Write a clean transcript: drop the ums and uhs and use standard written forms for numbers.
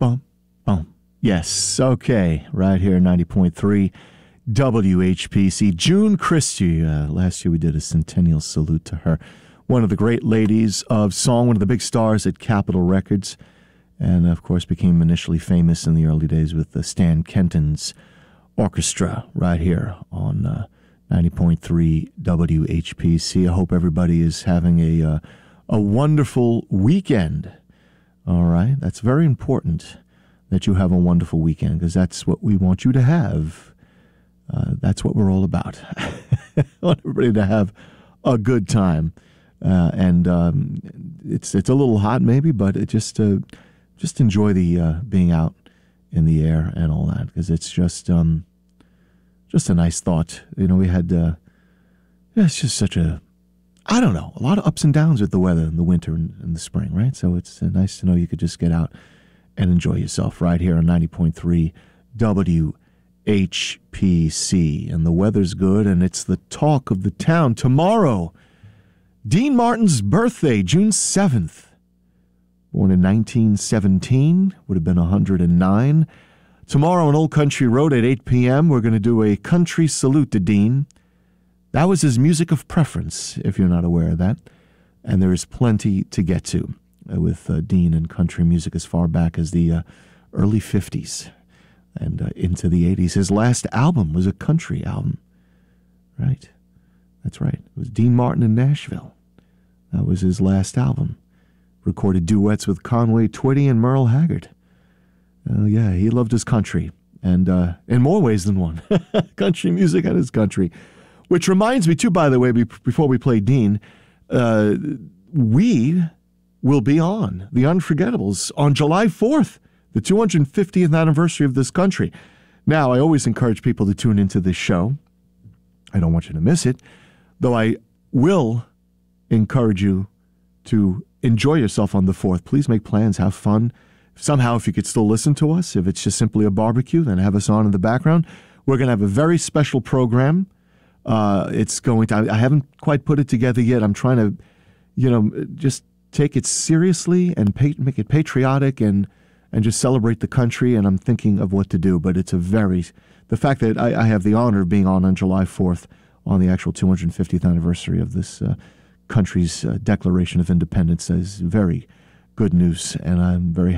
bum, bum. Yes, okay, right here, 90.3 WHPC. June Christie, last year we did a centennial salute to her. One of the great ladies of song, one of the big stars at Capitol Records, and of course became initially famous in the early days with Stan Kenton's orchestra right here on 90.3 WHPC. I hope everybody is having a wonderful weekend. All right, that's very important that you have a wonderful weekend, because that's what we want you to have. That's what we're all about. I want everybody to have a good time, and it's a little hot maybe, but it just enjoy the being out in the air and all that, because it's just a nice thought. You know, we had it's just such a lot of ups and downs with the weather in the winter and the spring, right? So it's nice to know you could just get out and enjoy yourself right here on 90.3 WHPC. And the weather's good, and it's the talk of the town. Tomorrow, Dean Martin's birthday, June 7th. Born in 1917, would have been 109. Tomorrow on Old Country Road at 8 p.m., we're going to do a country salute to Dean. That was his music of preference, if you're not aware of that. And there is plenty to get to with Dean and country music as far back as the early 50s and into the 80s. His last album was a country album, right? That's right. It was Dean Martin in Nashville. That was his last album. Recorded duets with Conway Twitty and Merle Haggard. Yeah, he loved his country, and in more ways than one. Country music and his country. Which reminds me, too, by the way, before we play Dean, we will be on The Unforgettables on July 4th, the 250th anniversary of this country. Now, I always encourage people to tune into this show. I don't want you to miss it, though I will encourage you to enjoy yourself on the 4th. Please make plans, have fun. Somehow, if you could still listen to us, if it's just simply a barbecue, then have us on in the background. We're going to have a very special program. It's going to, I haven't quite put it together yet. I'm trying to, just take it seriously and make it patriotic and just celebrate the country. And I'm thinking of what to do, but it's the fact that I have the honor of being on July 4th on the actual 250th anniversary of this country's Declaration of Independence is very good news. And I'm very